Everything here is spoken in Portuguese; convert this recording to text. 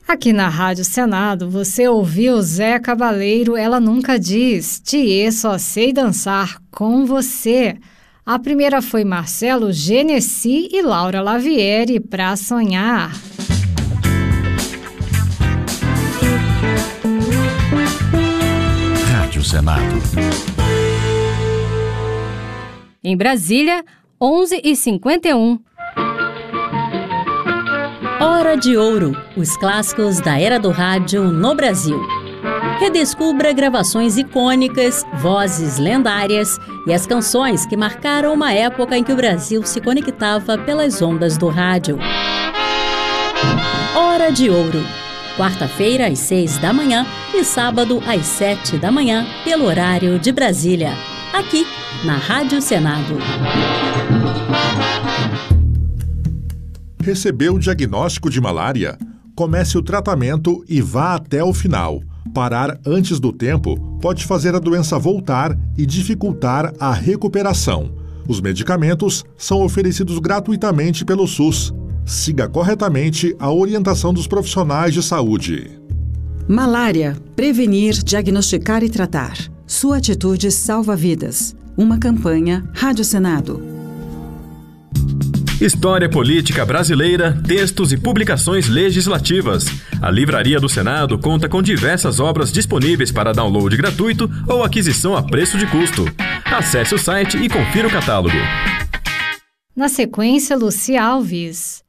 Aqui na Rádio Senado, você ouviu Zé Cabaleiro, Ela Nunca Diz, Tiê, Só Sei Dançar com Você. A primeira foi Marcelo Genesi e Laura Lavieri, Pra Sonhar. Rádio Senado. Em Brasília, 11h51. Hora de Ouro, os clássicos da era do rádio no Brasil. Redescubra gravações icônicas, vozes lendárias e as canções que marcaram uma época em que o Brasil se conectava pelas ondas do rádio. Hora de Ouro, quarta-feira às 6 da manhã e sábado às 7 da manhã, pelo horário de Brasília, aqui na Rádio Senado. Recebeu o diagnóstico de malária? Comece o tratamento e vá até o final. Parar antes do tempo pode fazer a doença voltar e dificultar a recuperação. Os medicamentos são oferecidos gratuitamente pelo SUS. Siga corretamente a orientação dos profissionais de saúde. Malária. Prevenir, diagnosticar e tratar. Sua atitude salva vidas. Uma campanha Rádio Senado. História política brasileira, textos e publicações legislativas. A Livraria do Senado conta com diversas obras disponíveis para download gratuito ou aquisição a preço de custo. Acesse o site e confira o catálogo. Na sequência, Luci Alves.